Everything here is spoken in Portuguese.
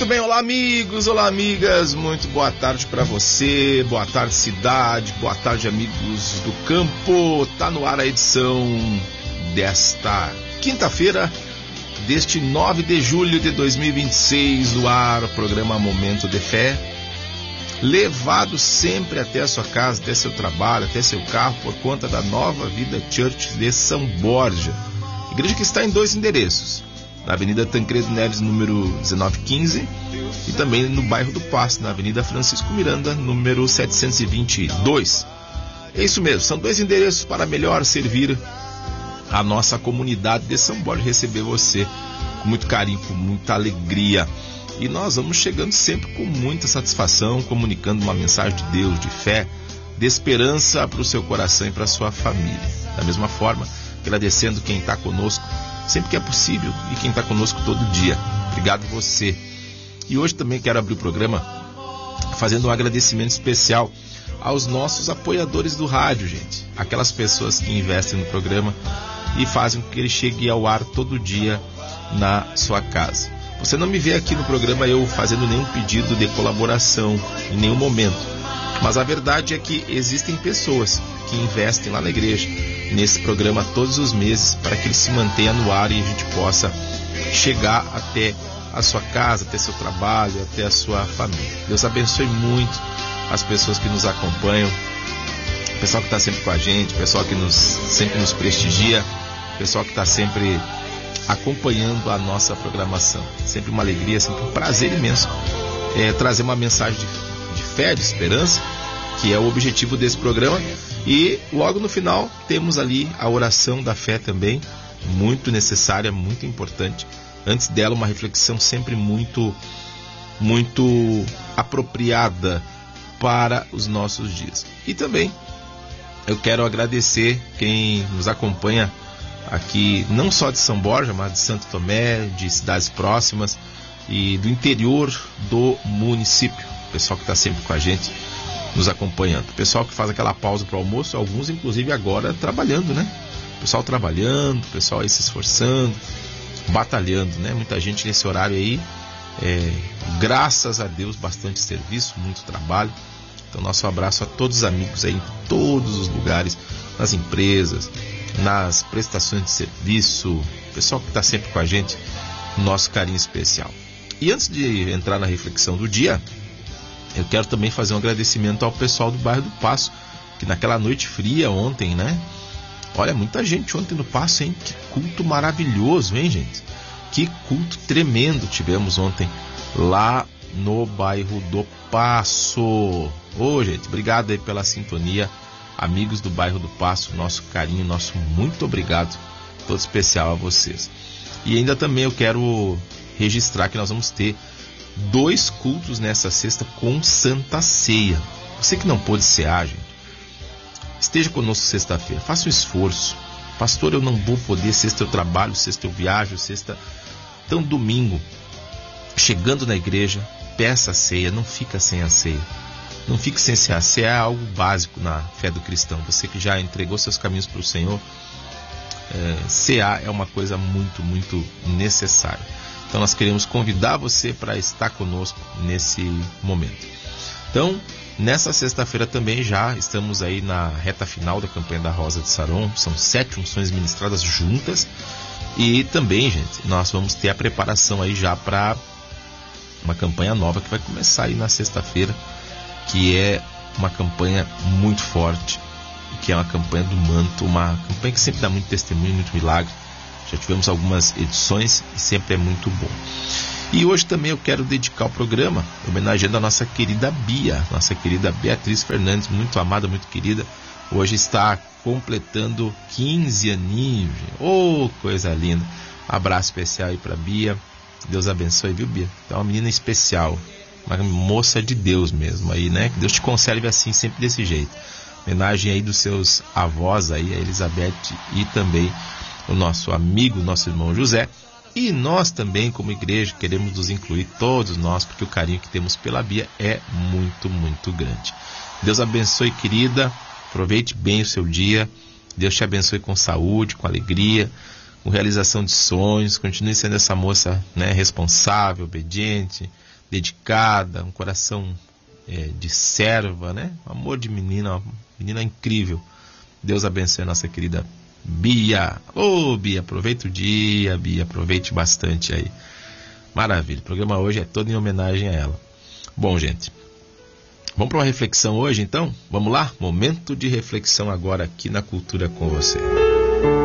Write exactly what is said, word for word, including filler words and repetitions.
Muito bem, olá amigos, olá amigas, muito boa tarde para você, boa tarde cidade, boa tarde amigos do campo. Tá no ar a edição desta quinta-feira, deste nove de julho de dois mil e vinte e seis, no ar o programa Momento de Fé, levado sempre até a sua casa, até seu trabalho, até seu carro, por conta da Nova Vida Church de São Borja, igreja que está em dois endereços, na Avenida Tancredo Neves, número dezenove quinze, e também no bairro do Passo, na Avenida Francisco Miranda, número setecentos e vinte e dois. É isso mesmo, são dois endereços para melhor servir a nossa comunidade de São Borja, receber você com muito carinho, com muita alegria. E nós vamos chegando sempre com muita satisfação, comunicando uma mensagem de Deus, de fé, de esperança para o seu coração e para a sua família. Da mesma forma, agradecendo quem está conosco sempre que é possível e quem está conosco todo dia. Obrigado você. E hoje também quero abrir o programa fazendo um agradecimento especial aos nossos apoiadores do rádio, gente. Aquelas pessoas que investem no programa e fazem com que ele chegue ao ar todo dia na sua casa. Você não me vê aqui no programa eu fazendo nenhum pedido de colaboração em nenhum momento, mas a verdade é que existem pessoas que investem lá na igreja, nesse programa todos os meses, para que ele se mantenha no ar e a gente possa chegar até a sua casa, até seu trabalho, até a sua família. Deus abençoe muito as pessoas que nos acompanham, o pessoal que está sempre com a gente, o pessoal que nos, sempre nos prestigia, o pessoal que está sempre acompanhando a nossa programação. Sempre uma alegria, sempre um prazer imenso é, trazer uma mensagem de, de fé, de esperança, que é o objetivo desse programa. E logo no final temos ali a oração da fé também, muito necessária, muito importante. Antes dela, uma reflexão sempre muito, muito apropriada para os nossos dias. E também eu quero agradecer quem nos acompanha aqui, não só de São Borja, mas de Santo Tomé, de cidades próximas e do interior do município. O pessoal que está sempre com a gente, nos acompanhando. O pessoal que faz aquela pausa para o almoço, alguns inclusive agora trabalhando, né? O pessoal trabalhando, o pessoal aí se esforçando, batalhando, né? Muita gente nesse horário aí, é, graças a Deus, bastante serviço, muito trabalho. Então nosso abraço a todos os amigos aí em todos os lugares, nas empresas, nas prestações de serviço, pessoal que está sempre com a gente, nosso carinho especial. E antes de entrar na reflexão do dia, eu quero também fazer um agradecimento ao pessoal do bairro do Passo, que naquela noite fria ontem, né? Olha, muita gente ontem no Passo, hein? Que culto maravilhoso, hein, gente? Que culto tremendo tivemos ontem lá no bairro do Passo. Ô, gente, obrigado aí pela sintonia. Amigos do bairro do Passo, nosso carinho, nosso muito obrigado, todo especial a vocês. E ainda também eu quero registrar que nós vamos ter dois cultos nessa sexta com Santa Ceia. Você que não pôde cear, gente, esteja conosco sexta-feira, faça um esforço. Pastor, eu não vou poder, sexta eu trabalho, sexta eu viajo, sexta... Então domingo, chegando na igreja, peça a ceia, não fica sem a ceia. Não fique sem cear. Cear é algo básico na fé do cristão. Você que já entregou seus caminhos para o Senhor, é, cear é uma coisa muito, muito necessária. Então nós queremos convidar você para estar conosco nesse momento. Então, nessa sexta-feira também já estamos aí na reta final da campanha da Rosa de Saron. São sete unções ministradas juntas. E também, gente, nós vamos ter a preparação aí já para uma campanha nova que vai começar aí na sexta-feira, que é uma campanha muito forte, que é uma campanha do manto, uma campanha que sempre dá muito testemunho, muito milagre. Já tivemos algumas edições e sempre é muito bom. E hoje também eu quero dedicar o programa homenageando a nossa querida Bia, nossa querida Beatriz Fernandes, muito amada, muito querida. Hoje está completando quinze aninhos. Oh, coisa linda. Abraço especial aí para Bia. Deus abençoe, viu, Bia? É uma menina especial, uma moça de Deus mesmo aí, né? Que Deus te conserve assim, sempre desse jeito. Homenagem aí dos seus avós aí, a Elizabeth e também o nosso amigo, nosso irmão José. E nós também, como igreja, queremos nos incluir, todos nós, porque o carinho que temos pela Bia é muito, muito grande. Deus abençoe, querida. Aproveite bem o seu dia. Deus te abençoe com saúde, com alegria, com realização de sonhos. Continue sendo essa moça, né, responsável, obediente, dedicada, um coração é, de serva, né? Amor de menina, uma menina incrível. Deus abençoe a nossa querida Bia. Ô, Bia, aproveita o dia, Bia, aproveite bastante aí. Maravilha, o programa hoje é todo em homenagem a ela. Bom, gente, vamos para uma reflexão hoje, então? Vamos lá? Momento de reflexão agora aqui na Cultura com você.